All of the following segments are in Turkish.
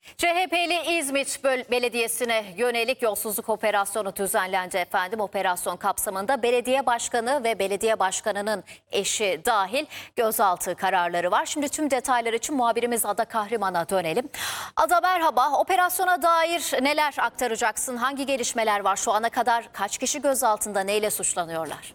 CHP'li İzmit Belediyesi'ne yönelik yolsuzluk operasyonu düzenlendi efendim. Operasyon kapsamında belediye başkanı ve belediye başkanının eşi dahil gözaltı kararları var. Şimdi tüm detaylar için muhabirimiz Ada Kahraman'a dönelim. Ada merhaba. Operasyona dair neler aktaracaksın? Hangi gelişmeler var şu ana kadar? Kaç kişi gözaltında, neyle suçlanıyorlar?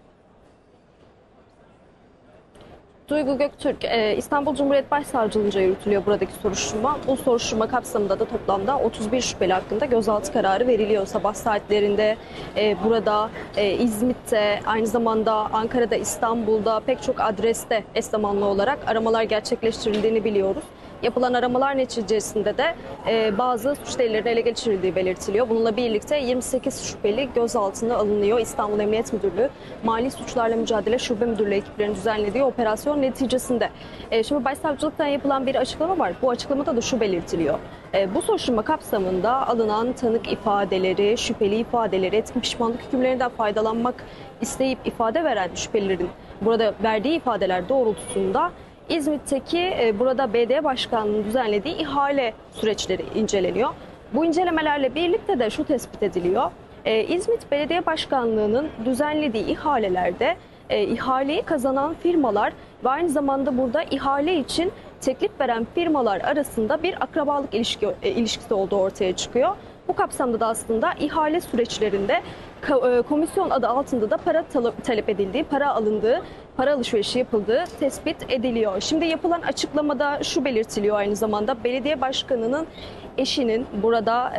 Duygu Göktürk, İstanbul Cumhuriyet Başsavcılığınca yürütülüyor buradaki soruşturma. Bu soruşturma kapsamında da toplamda 31 şüpheli hakkında gözaltı kararı veriliyor. Sabah saatlerinde burada, İzmit'te, aynı zamanda Ankara'da, İstanbul'da pek çok adreste eş zamanlı olarak aramalar gerçekleştirildiğini biliyoruz. Yapılan aramalar neticesinde de bazı suç delillerinin ele geçirildiği belirtiliyor. Bununla birlikte 28 şüpheli gözaltına alınıyor. İstanbul Emniyet Müdürlüğü Mali Suçlarla Mücadele Şube Müdürlüğü ekiplerinin düzenlediği operasyon neticesinde. Şimdi Başsavcılıktan yapılan bir açıklama var. Bu açıklamada da şu belirtiliyor. Bu soruşturma kapsamında alınan tanık ifadeleri, şüpheli ifadeleri, etkin pişmanlık hükümlerinden faydalanmak isteyip ifade veren şüphelilerin burada verdiği ifadeler doğrultusunda İzmit'teki burada BD Başkanlığı'nın düzenlediği ihale süreçleri inceleniyor. Bu incelemelerle birlikte de şu tespit ediliyor. İzmit Belediye Başkanlığı'nın düzenlediği ihalelerde ihaleyi kazanan firmalar ve aynı zamanda burada ihale için teklif veren firmalar arasında bir akrabalık ilişkisi olduğu ortaya çıkıyor. Bu kapsamda da aslında ihale süreçlerinde komisyon adı altında da para talep edildiği, para alındığı, para alışverişi yapıldığı tespit ediliyor. Şimdi yapılan açıklamada şu belirtiliyor aynı zamanda belediye başkanının eşinin burada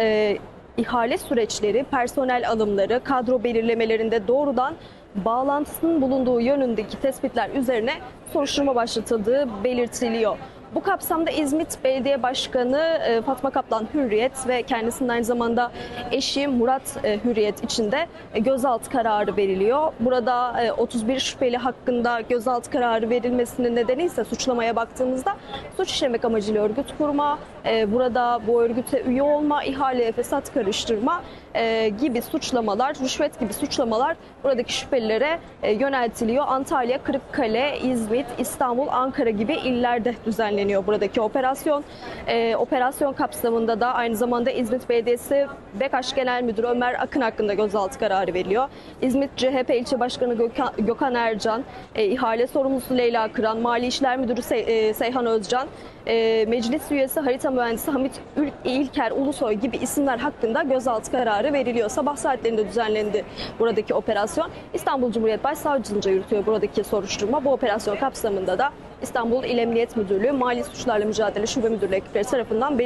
ihale süreçleri, personel alımları, kadro belirlemelerinde doğrudan bağlantısının bulunduğu yönündeki tespitler üzerine soruşturma başlatıldığı belirtiliyor. Bu kapsamda İzmit Belediye Başkanı Fatma Kaplan Hürriyet ve kendisinin aynı zamanda eşi Murat Hürriyet için de gözaltı kararı veriliyor. Burada 31 şüpheli hakkında gözaltı kararı verilmesinin nedeni ise suçlamaya baktığımızda suç işlemek amacıyla örgüt kurma, burada bu örgüte üye olma, ihaleye fesat karıştırma gibi suçlamalar, rüşvet gibi suçlamalar buradaki şüphelilere yöneltiliyor. Antalya, Kırıkkale, İzmit, İstanbul, Ankara gibi illerde düzenleniyor buradaki operasyon. Operasyon kapsamında da aynı zamanda İzmit Belediyesi BEKAŞ Genel Müdürü Ömer Akın hakkında gözaltı kararı veriliyor. İzmit CHP İlçe Başkanı Gökhan Ercan, ihale sorumlusu Leyla Kıran, Mali İşler Müdürü Seyhan Özcan, meclis üyesi harita mühendisi Hamit İlker Ulusoy gibi isimler hakkında gözaltı kararı veriliyor. Sabah saatlerinde düzenlendi buradaki operasyon. İstanbul Cumhuriyet Başsavcılığınca yürütüyor buradaki soruşturma. Bu operasyon kapsamında da İstanbul İl Emniyet Müdürlüğü Mali Suçlarla Mücadele Şube Müdürlüğü ekipleri tarafından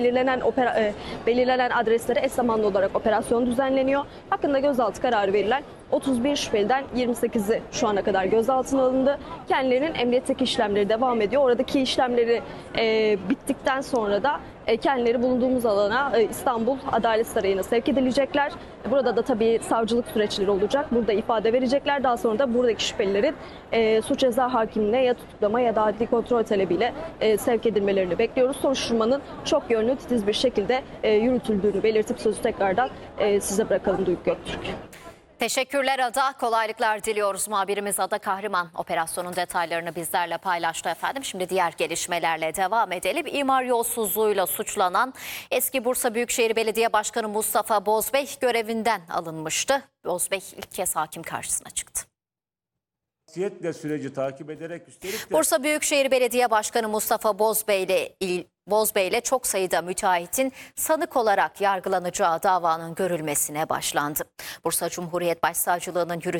belirlenen adreslere eş zamanlı olarak operasyon düzenleniyor. Hakkında gözaltı kararı verilen 31 şüpheliden 28'i şu ana kadar gözaltına alındı. Kendilerinin emniyetteki işlemleri devam ediyor. Oradaki işlemleri bittikten sonra da kendileri bulunduğumuz alana İstanbul Adalet Sarayı'na sevk edilecekler. Burada da tabii savcılık süreçleri olacak. Burada ifade verecekler. Daha sonra da buradaki şüphelilerin suç ceza hakimliğine ya tutuklama ya da adli kontrol talebiyle sevk edilmelerini bekliyoruz. Soruşturmanın çok yönlü, titiz bir şekilde yürütüldüğünü belirtip sözü tekrardan size bırakalım Duygu Göktürk. Teşekkürler Ada. Kolaylıklar diliyoruz. Muhabirimiz Ada Kahraman operasyonun detaylarını bizlerle paylaştı efendim. Şimdi diğer gelişmelerle devam edelim. İmar yolsuzluğuyla suçlanan eski Bursa Büyükşehir Belediye Başkanı Mustafa Bozbey görevinden alınmıştı. Bozbey ilk kez hakim karşısına çıktı. Süreci takip ederek üstelik de... Bursa Büyükşehir Belediye Başkanı Mustafa Bozbey ile çok sayıda müteahhitin sanık olarak yargılanacağı davanın görülmesine başlandı. Bursa Cumhuriyet Başsavcılığı'nın yürüttüğü